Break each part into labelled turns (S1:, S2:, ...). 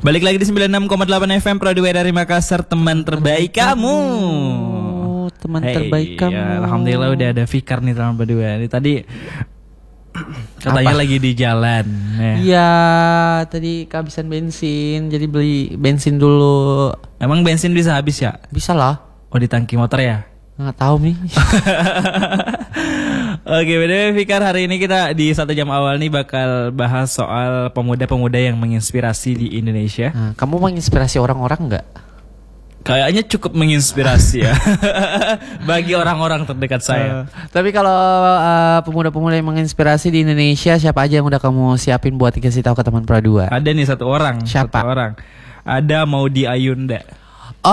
S1: Balik lagi di 96,8 FM Pro 2 dari Makassar, teman terbaik kamu.
S2: Teman terbaik kamu.
S1: Ya, alhamdulillah udah ada Fikar nih teman berdua. Ini tadi katanya lagi di jalan.
S2: Iya, tadi kehabisan bensin, jadi beli bensin dulu.
S1: Emang bensin bisa habis ya?
S2: Bisa lah.
S1: Oh, di tangki motor ya?
S2: Nggak tahu nih.
S1: Oke, btw Fikar, hari ini kita di 1 jam awal nih bakal bahas soal pemuda-pemuda yang menginspirasi di Indonesia.
S2: Nah, kamu menginspirasi orang-orang nggak?
S1: Kayaknya cukup menginspirasi ya. Bagi orang-orang terdekat saya.
S2: Tapi kalau pemuda-pemuda yang menginspirasi di Indonesia, siapa aja yang udah kamu siapin buat dikasih tahu ke teman Pro 2?
S1: Ada nih satu orang.
S2: Siapa?
S1: Satu orang. Ada Maudy Ayunda.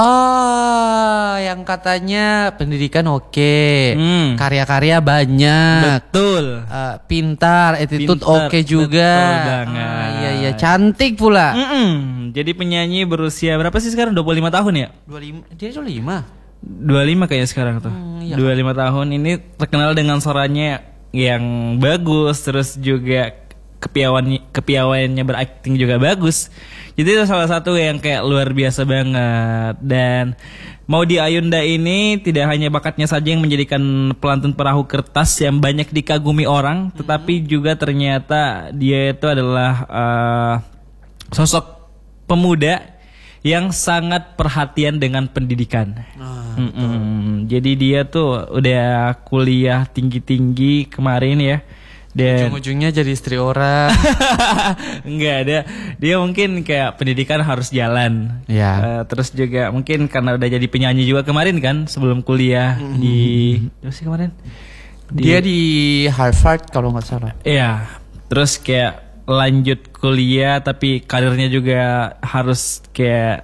S2: Oh, yang katanya pendidikan oke, karya-karya banyak,
S1: Betul,
S2: pintar, attitude oke juga.
S1: Betul banget.
S2: Iya, cantik pula.
S1: Jadi penyanyi berusia berapa sih sekarang? 25 tahun ya?
S2: 25, dia 25.
S1: 25 kayaknya sekarang tuh.
S2: Iya.
S1: 25 tahun ini terkenal dengan suaranya yang bagus, terus juga kepiawaiannya berakting juga bagus. Jadi itu salah satu yang kayak luar biasa banget. Dan Maudy Ayunda ini tidak hanya bakatnya saja yang menjadikan pelantun perahu kertas yang banyak dikagumi orang, tetapi juga ternyata dia itu adalah sosok pemuda yang sangat perhatian dengan pendidikan. Jadi dia tuh udah kuliah tinggi-tinggi kemarin ya. Dan
S2: ujung-ujungnya jadi istri orang.
S1: Enggak, dia mungkin kayak pendidikan harus jalan.
S2: Ya.
S1: Terus juga mungkin karena udah jadi penyanyi juga kemarin kan sebelum kuliah di apa sih kemarin?
S2: Dia di Harvard kalau nggak salah.
S1: Iya. Terus kayak lanjut kuliah tapi karirnya juga harus kayak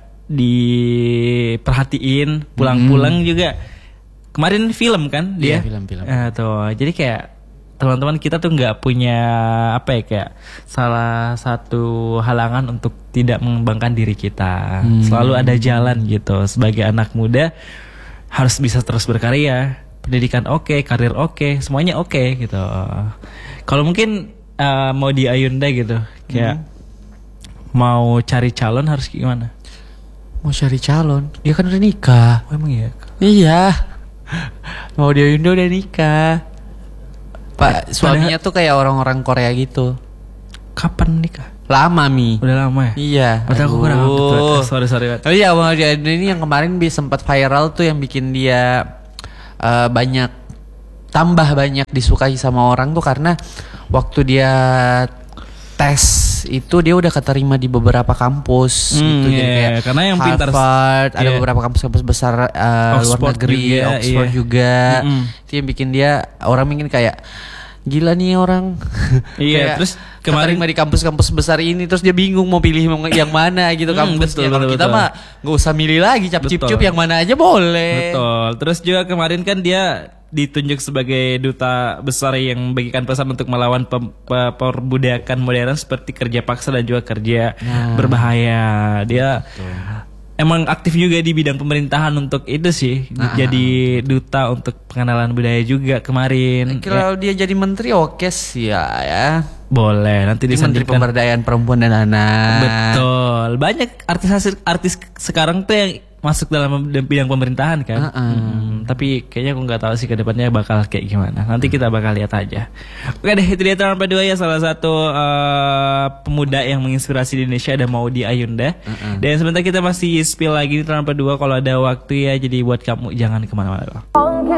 S1: diperhatiin, pulang-pulang juga. Kemarin film kan dia?
S2: Iya, film.
S1: Tuh, jadi kayak teman-teman kita tuh nggak punya apa ya, kayak salah satu halangan untuk tidak mengembangkan diri kita. Selalu ada jalan gitu. Sebagai anak muda harus bisa terus berkarya. Pendidikan oke, karir oke, semuanya oke gitu. Kalau mungkin Maudy Ayunda gitu, kayak mau cari calon harus gimana?
S2: Mau cari calon? Dia kan udah nikah.
S1: Oh, emang ya?
S2: Iya. Maudy Ayunda udah nikah. Pak, suaminya tuh kayak orang-orang Korea gitu.
S1: Kapan nikah?
S2: Lama, Mi.
S1: Udah lama ya?
S2: Iya.
S1: Padahal aku kurang update. Sorry.
S2: Oh iya, Maudy Ayunda ini yang kemarin sempat viral tuh, yang bikin dia tambah banyak disukai sama orang tuh karena waktu dia tes itu dia udah keterima di beberapa kampus gitu, jadi kayak
S1: karena yang pintar
S2: Harvard, ada beberapa kampus-kampus besar luar negeri, juga, Oxford juga. Itu yang bikin dia orang mungkin kayak gila nih orang.
S1: Iya, terus kemarin
S2: di kampus-kampus besar ini, terus dia bingung mau pilih yang mana gitu kampusnya. Kalau kita mah nggak usah milih lagi, cap-cip-cup yang mana aja boleh.
S1: Betul. Terus juga kemarin kan dia ditunjuk sebagai duta besar yang membagikan pesan untuk melawan perbudakan modern seperti kerja paksa dan juga kerja berbahaya. Dia emang aktif juga di bidang pemerintahan untuk itu sih. Jadi duta untuk pengenalan budaya juga kemarin.
S2: Kalau dia jadi menteri oke sih ya.
S1: Boleh, nanti
S2: Menteri Pemberdayaan Perempuan dan Anak.
S1: Betul. Banyak artis sekarang tuh yang masuk dalam bidang pemerintahan kan. Tapi kayaknya aku nggak tahu sih ke depannya bakal kayak gimana. Nanti kita bakal lihat aja. Oke deh, itu dia teman kedua ya, salah satu pemuda yang menginspirasi di Indonesia, ada Maudy Ayunda. Dan sebentar kita masih spill lagi nih teman kedua, kalau ada waktu ya. Jadi buat kamu jangan kemana-mana.